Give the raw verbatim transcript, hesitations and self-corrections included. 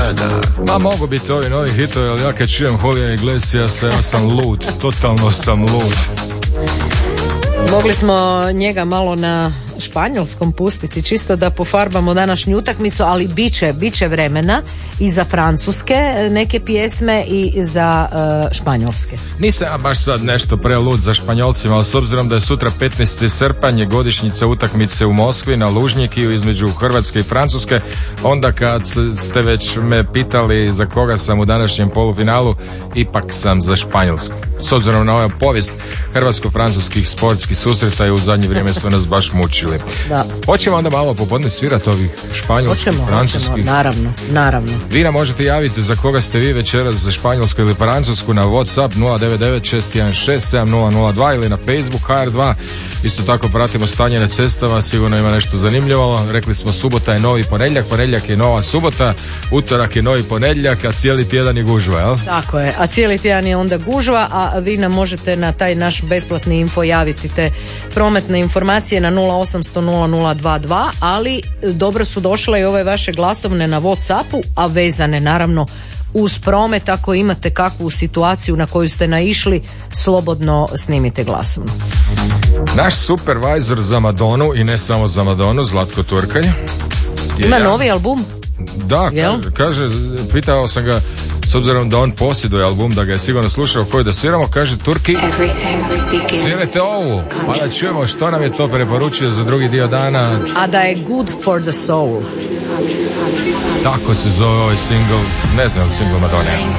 Ma mogu biti ovi novi hitovi, ali ja kad čujem Julija Iglesiasa, ja sam lud, totalno sam lud. Mogli smo njega malo na španjolskom pustiti, čisto da pofarbamo današnju utakmicu, ali bit će, bit će vremena i za francuske neke pjesme i za uh, španjolske. Nisam ja baš sad nešto prelud za Španjolcima, ali s obzirom da je sutra petnaesti srpanj, godišnjica utakmice u Moskvi na Lužnjikiju između Hrvatske i Francuske, onda kad ste već me pitali za koga sam u današnjem polufinalu, ipak sam za Španjolsku. S obzirom na ovaj povijest hrvatsko-francuskih sportskih susreta i u zadnje vrijeme su nas baš mučili. Da. Hoćemo onda malo popodne svirati ovih španjolskih, hoćemo, francuskih? Hoćemo, naravno, naravno. Vi nam možete javiti za koga ste vi večeras, za Španjolsku ili Francusku, na WhatsApp nula devet devet šest jedan šest sedam nula nula dva ili na Facebook H R dva. Isto tako pratimo stanje na cestama, sigurno ima nešto zanimljivo. Rekli smo, subota je novi ponedjeljak, ponedjeljak je nova subota, utorak je novi ponedjeljak, a cijeli tjedan je gužva, jel? Tako je, a cijeli tjedan je onda gužva, a vi nam možete na taj naš besplatni info javiti te prometne informacije na nula osamsto nula nula dva dva, ali dobro su došle i ove vaše glasovne na WhatsAppu, a vezane naravno uz promet. Ako imate kakvu situaciju na koju ste naišli, slobodno snimite glasovnu. Naš supervisor za Madonu, i ne samo za Madonu, Zlatko Turkalj, ima ja... novi album? Da, kaže, kaže, pitao sam ga, s obzirom da on posjeduje album, da ga je sigurno slušao koji da sviramo, kaže Turki, svirajte ovu, pa da čujemo što nam je to preporučio za drugi dio dana. A da je good for the soul. Tako se zove ovaj single, ne znam, single Madone.